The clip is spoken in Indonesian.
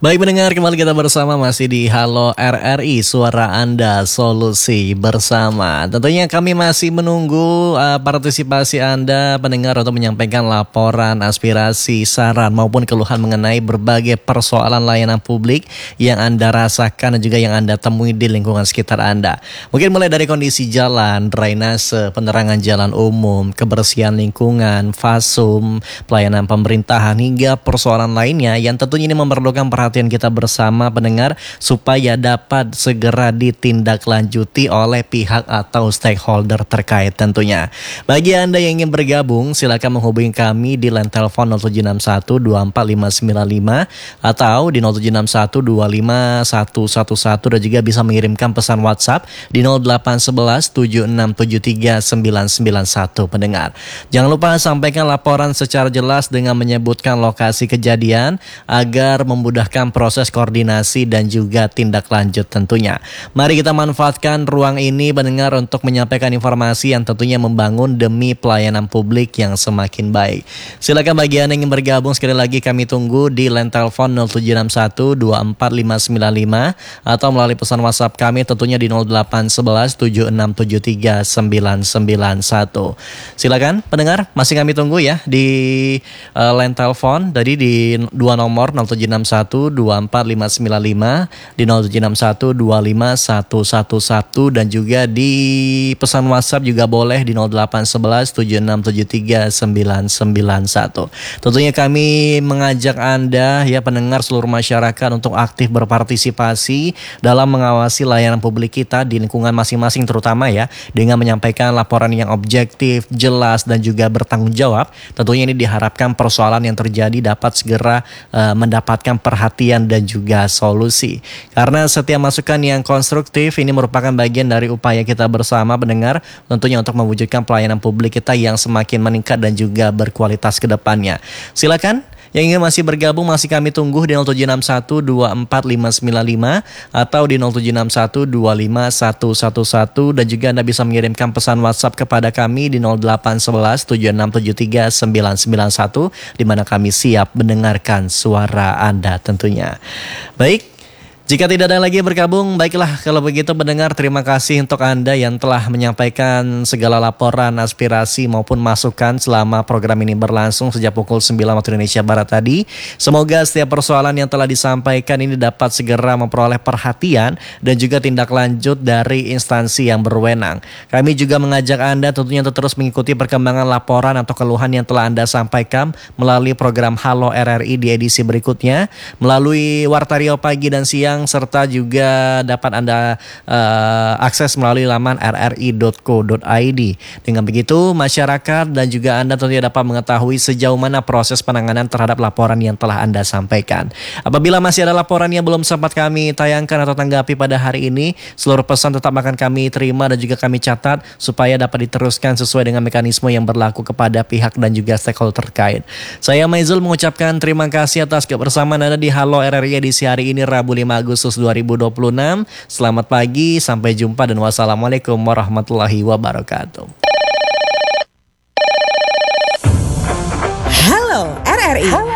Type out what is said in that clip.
Baik pendengar, kembali kita bersama masih di Halo RRI, suara Anda, solusi bersama. Tentunya kami masih menunggu partisipasi Anda pendengar untuk menyampaikan laporan, aspirasi, saran maupun keluhan mengenai berbagai persoalan layanan publik yang Anda rasakan dan juga yang Anda temui di lingkungan sekitar Anda. Mungkin mulai dari kondisi jalan, drainase, penerangan jalan umum, kebersihan lingkungan, fasum, pelayanan pemerintahan hingga persoalan lainnya yang tentunya ini memerlukan perhatian kita bersama pendengar supaya dapat segera ditindaklanjuti oleh pihak atau stakeholder terkait tentunya. Bagi Anda yang ingin bergabung, silakan menghubungi kami di line telepon 0761 24595 atau di 0761 25111 dan juga bisa mengirimkan pesan WhatsApp di 0811 7673 991 pendengar. Jangan lupa sampaikan laporan secara jelas dengan menyebutkan lokasi kejadian agar memudahkan proses koordinasi dan juga tindak lanjut tentunya. Mari kita manfaatkan ruang ini pendengar untuk menyampaikan informasi yang tentunya membangun demi pelayanan publik yang semakin baik. Silakan bagi Anda yang ingin bergabung, sekali lagi kami tunggu di line telepon 0761 24595 atau melalui pesan WhatsApp kami tentunya di 0811 7673 991. Silakan pendengar, masih kami tunggu ya di line telepon tadi di dua nomor 0761 24595 di 0761 25111 dan juga di pesan WhatsApp juga boleh di 0811 7673 991. Tentunya kami mengajak Anda ya pendengar seluruh masyarakat untuk aktif berpartisipasi dalam mengawasi layanan publik kita di lingkungan masing-masing terutama ya, dengan menyampaikan laporan yang objektif, jelas dan juga bertanggung jawab. Tentunya ini diharapkan persoalan yang terjadi dapat segera mendapatkan perhatian dan juga solusi. Karena setiap masukan yang konstruktif ini merupakan bagian dari upaya kita bersama pendengar tentunya untuk mewujudkan pelayanan publik kita yang semakin meningkat dan juga berkualitas ke depannya. Silakan yang ingin masih bergabung masih kami tunggu di 0761 24595 atau di 0761 25111 dan juga Anda bisa mengirimkan pesan WhatsApp kepada kami di 0811 7673 991 di mana kami siap mendengarkan suara Anda tentunya. Baik, jika tidak ada lagi yang bergabung, baiklah kalau begitu pendengar, terima kasih untuk Anda yang telah menyampaikan segala laporan, aspirasi maupun masukan selama program ini berlangsung sejak pukul 9 waktu Indonesia Barat tadi. Semoga setiap persoalan yang telah disampaikan ini dapat segera memperoleh perhatian dan juga tindak lanjut dari instansi yang berwenang. Kami juga mengajak Anda tentunya untuk terus mengikuti perkembangan laporan atau keluhan yang telah Anda sampaikan melalui program Halo RRI di edisi berikutnya, melalui Warta Riau Pagi dan Siang, serta juga dapat Anda akses melalui laman rri.co.id. Dengan begitu, masyarakat dan juga Anda tentunya dapat mengetahui sejauh mana proses penanganan terhadap laporan yang telah Anda sampaikan. Apabila masih ada laporan yang belum sempat kami tayangkan atau tanggapi pada hari ini, seluruh pesan tetap akan kami terima dan juga kami catat supaya dapat diteruskan sesuai dengan mekanisme yang berlaku kepada pihak dan juga stakeholder terkait. Saya Maizul mengucapkan terima kasih atas kebersamaan Anda di Halo RRI edisi hari ini Rabu 5 Agustus 2026. Selamat pagi, sampai jumpa dan wassalamualaikum warahmatullahi wabarakatuh. Halo RRI.